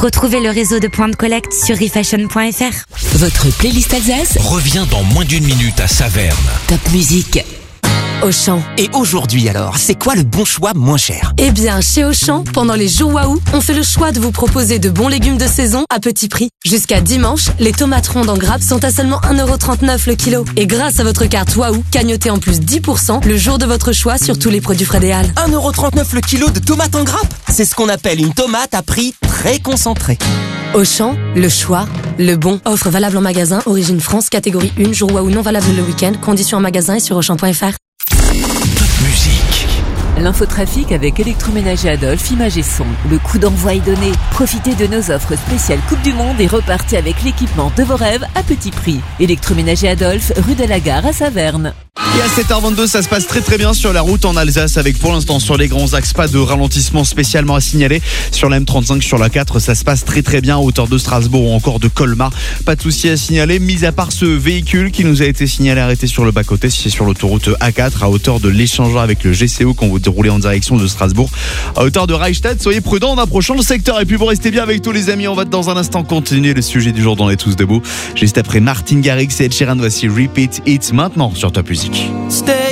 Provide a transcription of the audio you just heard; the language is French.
Retrouvez le réseau de points de collecte sur refashion.fr. Votre playlist Alsace revient dans moins d'une minute à Saverne. Top musique. Auchan. Et aujourd'hui alors, c'est quoi le bon choix moins cher? Eh bien, chez Auchan, pendant les jours Waouh, on fait le choix de vous proposer de bons légumes de saison à petit prix. Jusqu'à dimanche, les tomates rondes en grappe sont à seulement 1,39€ le kilo. Et grâce à votre carte Waouh, cagnotez en plus 10% le jour de votre choix sur tous les produits frais des Halles. 1,39€ le kilo de tomates en grappe? C'est ce qu'on appelle une tomate à prix très concentré. Auchan, le choix, le bon. Offre valable en magasin, origine France, catégorie 1, jour Waouh non valable le week-end. Conditions en magasin et sur Auchan.fr. Top musique. L'infotrafic avec Électroménager Adolphe, Images et Son. Le coup d'envoi est donné. Profitez de nos offres spéciales Coupe du Monde et repartez avec l'équipement de vos rêves à petit prix. Électroménager Adolphe, rue de la Gare à Saverne. Et à 7h22, ça se passe très très bien sur la route en Alsace avec pour l'instant sur les grands axes pas de ralentissement spécialement à signaler. Sur la M35, sur la 4, ça se passe très très bien à hauteur de Strasbourg ou encore de Colmar. Pas de souci à signaler, mis à part ce véhicule qui nous a été signalé arrêté sur le bas-côté, c'est sur l'autoroute A4 à hauteur de l'échangeur avec le GCO quand vous déroulez en direction de Strasbourg. À hauteur de Reichstadt, soyez prudents en approchant le secteur. Et puis vous restez bien avec tous les amis, on va dans un instant continuer le sujet du jour dans les tous debout. Juste après Martin Garrix et Ed Sheeran, voici Repeat It maintenant sur Top Music. Stay